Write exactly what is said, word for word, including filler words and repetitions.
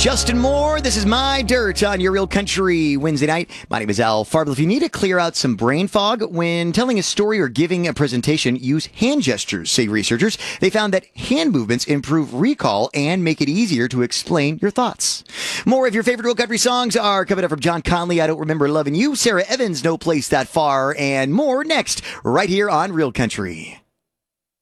Justin Moore, this is My Dirt on your Real Country Wednesday night. My name is Al Farble. If you need to clear out some brain fog when telling a story or giving a presentation, use hand gestures, say researchers. They found that hand movements improve recall and make it easier to explain your thoughts. More of your favorite Real Country songs are coming up from John Conley, I Don't Remember Loving You, Sarah Evans, No Place That Far, and more next, right here on Real Country.